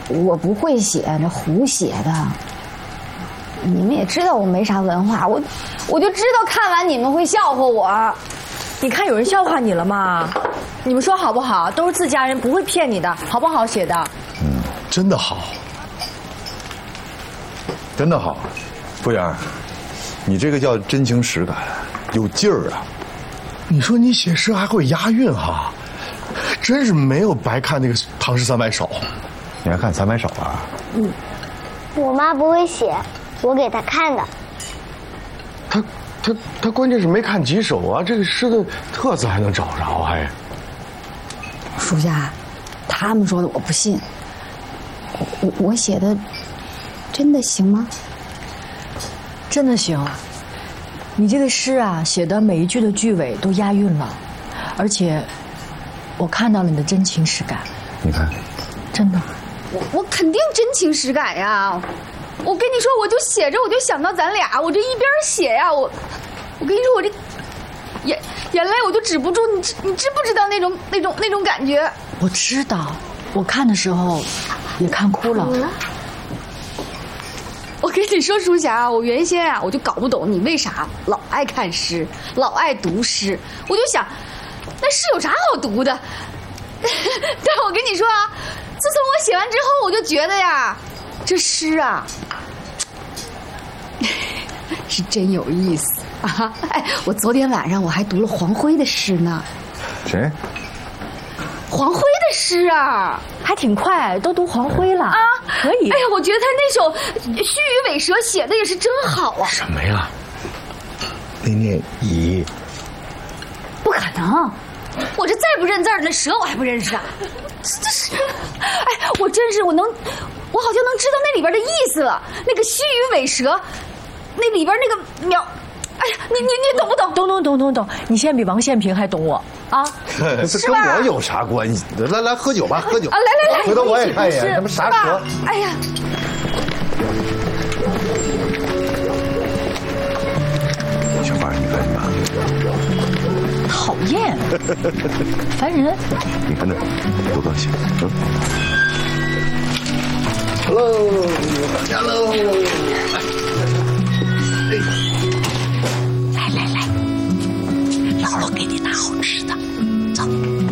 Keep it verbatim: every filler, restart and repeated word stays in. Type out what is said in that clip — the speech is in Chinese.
我不会写，这胡写的。你们也知道我没啥文化，我我就知道看完你们会笑话我。 你看有人笑话你了吗？你们说好不好？都是自家人，不会骗你的，好不好写的？ 嗯，真的好，真的好。服务员，你这个叫真情实感，有劲儿啊。你说你写诗还会押韵哈，真是没有白看那个《唐诗三百首》。你还看三百首啊？ 嗯，我妈不会写，我给她看的。 他他他关键是没看几首啊，这个诗的特色还能找着还。 属下，他们说的我不信。我我写的真的行吗？ 真的行。你这个诗啊，写的每一句的句尾都押韵了，而且我看到了你的真情实感。 你看， 真的。 我我肯定真情实感呀！我跟你说，我就写着，我就想到咱俩，我这一边写呀，我，我跟你说，我这眼眼泪我就止不住，你知你知不知道那种那种那种感觉？ 我知道，我看的时候也看哭了。 嗯、我跟你说，书霞，我原先啊，我就搞不懂你为啥老爱看诗，老爱读诗，我就想，那诗有啥好读的？但我跟你说啊，自从我写完之后，我就觉得呀。这诗啊，是真有意思啊！哎，我昨天晚上我还读了黄辉的诗呢。 谁？ 黄辉的诗啊， 还挺快，都读黄辉了啊！可以。 哎呀，我觉得他那首《须臾尾蛇》写的也是真好啊！ 什么呀？ 那念乙。 不可能！我这再不认字儿，那蛇我还不认识啊！这是，哎，我真是我能。我好像能知道那里边的意思了。那个须臾尾蛇，那里边那个描，哎呀，你你你懂不懂？ 懂懂懂懂懂。你现在比王宪平还懂我啊！ 这跟我有啥关系？来来，喝酒吧，喝酒啊！来来来， 回头我也看一眼，什么啥蛇？ 哎呀， 小范，你看什么？ 讨厌，烦人。 你看那多高兴，嗯。Hello，大家喽！